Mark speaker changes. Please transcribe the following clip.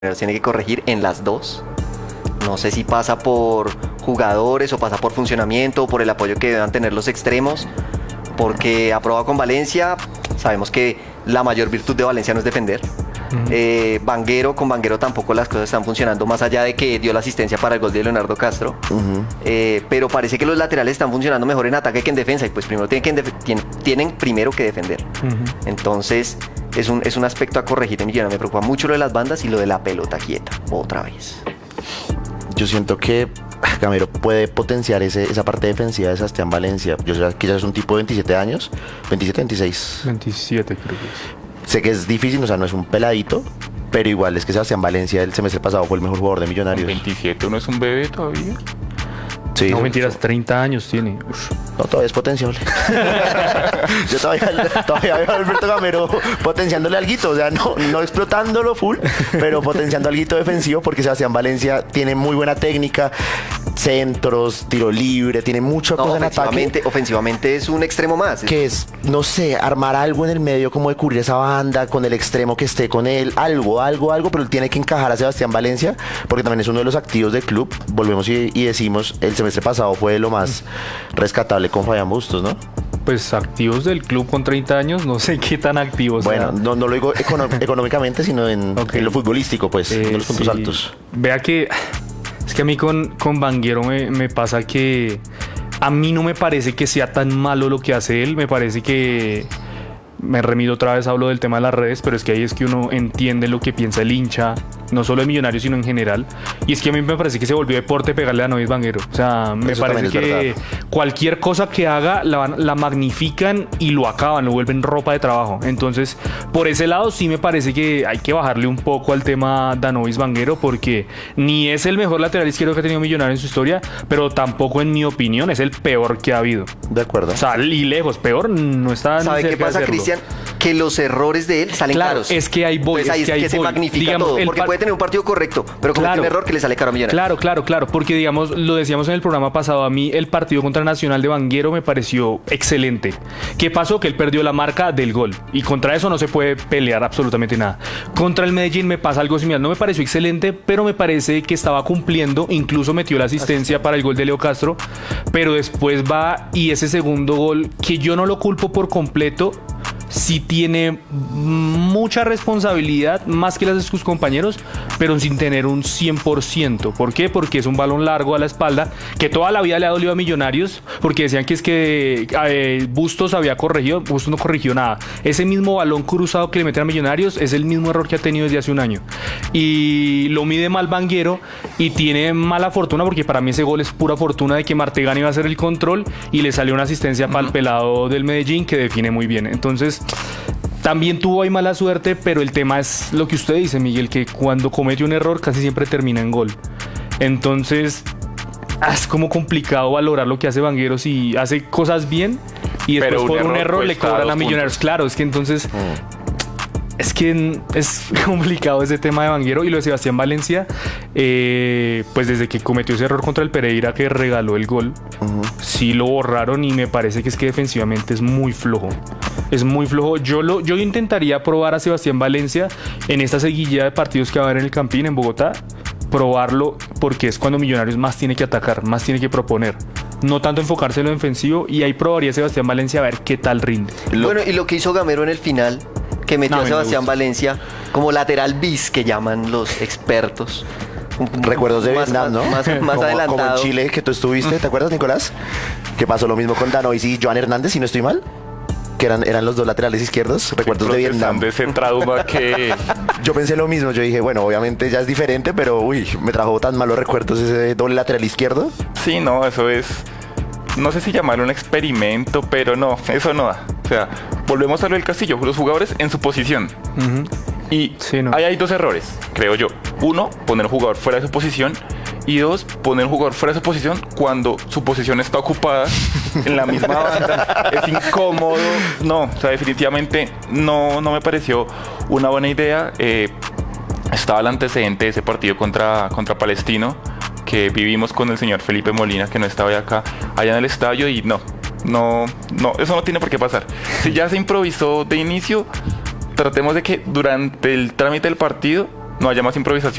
Speaker 1: tiene que corregir en las dos. No sé si pasa por jugadores o pasa por funcionamiento o por el apoyo que deban tener los extremos, porque ha probado con Valencia, sabemos que la mayor virtud de Valencia no es defender. Con Vanguero tampoco las cosas están funcionando, más allá de que dio la asistencia para el gol de Leonardo Castro. Pero parece que los laterales están funcionando mejor en ataque que en defensa, y pues primero tienen primero que defender. Entonces es un aspecto a corregir en Millonarios. Me preocupa mucho lo de las bandas y lo de la pelota quieta, otra vez.
Speaker 2: Yo siento que Gamero puede potenciar esa parte defensiva de Sebastián Valencia. Yo sé que ya es un tipo de 27 años, 27, 26.
Speaker 3: 27 creo que es.
Speaker 2: Sé que es difícil, o sea, no es un peladito, pero igual es que Sebastián Valencia el semestre pasado fue el mejor jugador de Millonarios.
Speaker 4: 27, ¿uno es un bebé todavía?
Speaker 2: Sí,
Speaker 3: no, mentiras, 30 años tiene.
Speaker 2: No, todavía es potenciable. Yo todavía veo a Alberto Gamero potenciándole alguito, o sea, no explotándolo full, pero potenciando alguito defensivo, porque Sebastián Valencia tiene muy buena técnica, centros, tiro libre, tiene mucha cosa en ataque.
Speaker 1: Ofensivamente es un extremo más.
Speaker 2: Que es, no sé, armar algo en el medio, como de cubrir esa banda, con el extremo que esté con él, algo, pero él tiene que encajar a Sebastián Valencia, porque también es uno de los activos del club. Volvemos y decimos, el semestre pasado fue lo más rescatable con Fabián Bustos, ¿no?
Speaker 3: Pues activos del club con 30 años, no sé qué tan activos.
Speaker 2: Bueno, no lo digo económicamente, sino en lo futbolístico, pues, en los puntos altos.
Speaker 3: Vea que es que a mí con Vanguero me pasa que a mí no me parece que sea tan malo lo que hace él. Me parece que me remito otra vez, hablo del tema de las redes, pero es que ahí es que uno entiende lo que piensa el hincha, no solo de Millonarios, sino en general. Y es que a mí me parece que se volvió deporte pegarle a Novis Vanguero. O sea, me parece que cualquier cosa que haga la magnifican y lo acaban, lo vuelven ropa de trabajo. Entonces, por ese lado sí me parece que hay que bajarle un poco al tema Danovis Vanguero, porque ni es el mejor lateral izquierdo que ha tenido Millonarios en su historia, pero tampoco, en mi opinión, es el peor que ha habido.
Speaker 2: De acuerdo.
Speaker 3: O sea, y lejos, peor no está.
Speaker 1: ¿Sabe qué pasa, Cristian? Que los errores de él salen caros.
Speaker 3: Es que hay voy.
Speaker 1: Entonces ahí es que se magnifica todo, porque puede tener un partido correcto, pero comete un error que le sale caro a Millonarios.
Speaker 3: Claro, porque digamos, lo decíamos en el programa pasado, a mí el partido contra Nacional de Vanguero me pareció excelente. ¿Qué pasó? Que él perdió la marca del gol, y contra eso no se puede pelear absolutamente nada. Contra el Medellín me pasa algo similar, no me pareció excelente, pero me parece que estaba cumpliendo, incluso metió la asistencia para el gol de Leo Castro, pero después va y ese segundo gol, que yo no lo culpo por completo, sí tiene mucha responsabilidad, más que las de sus compañeros, pero sin tener un 100%. ¿Por qué? Porque es un balón largo a la espalda, que toda la vida le ha dolido a Millonarios, porque decían que es que Bustos había corregido. Bustos no corrigió nada. Ese mismo balón cruzado que le meten a Millonarios es el mismo error que ha tenido desde hace un año. Y lo mide mal Vanguero y tiene mala fortuna, porque para mí ese gol es pura fortuna de que Martegani iba a hacer el control y le salió una asistencia para el pelado del Medellín, que define muy bien. Entonces, también tuvo ahí mala suerte, pero el tema es lo que usted dice, Miguel, que cuando comete un error casi siempre termina en gol. Entonces, es como complicado valorar lo que hace Vanguero si hace cosas bien y después por un error le cobran a Millonarios. Claro, es que entonces es que es complicado ese tema de Vanguero. Y lo de Sebastián Valencia, pues desde que cometió ese error contra el Pereira, que regaló el gol, sí lo borraron, y me parece que es que defensivamente es muy flojo. Es muy flojo. Yo intentaría probar a Sebastián Valencia en esta seguilla de partidos que va a haber en el Campín, en Bogotá. Probarlo, porque es cuando Millonarios más tiene que atacar, más tiene que proponer. No tanto enfocarse en lo defensivo, y ahí probaría a Sebastián Valencia a ver qué tal rinde.
Speaker 1: Bueno, y lo que hizo Gamero en el final, que metió a Sebastián Valencia como lateral bis, que llaman los expertos.
Speaker 2: Recuerdos de Vietnam, ¿no?
Speaker 1: Más adelantado.
Speaker 2: Como en Chile, que tú estuviste, ¿te acuerdas, Nicolás? Que pasó lo mismo con Danovis y Joan Hernández, si no estoy mal. Que eran los dos laterales izquierdos. Recuerdos de Vietnam.
Speaker 4: De ese trauma que...
Speaker 2: Yo pensé lo mismo. Yo dije, bueno, obviamente ya es diferente, pero me trajo tan malos recuerdos ese doble lateral izquierdo.
Speaker 4: Sí, no, eso es... No sé si llamarlo un experimento, pero no, eso no da. O sea, volvemos a lo del Castillo. Los jugadores en su posición. Y sí, no. Ahí hay dos errores, creo yo. Uno, poner un jugador fuera de su posición. Y dos, poner un jugador fuera de su posición cuando su posición está ocupada en la misma banda. Es incómodo. No, o sea, definitivamente no me pareció una buena idea. Estaba el antecedente de ese partido contra Palestino, que vivimos con el señor Felipe Molina, que no estaba allá en el estadio, y no, eso no tiene por qué pasar. Si ya se improvisó de inicio, tratemos de que durante el trámite del partido no haya más improvisación.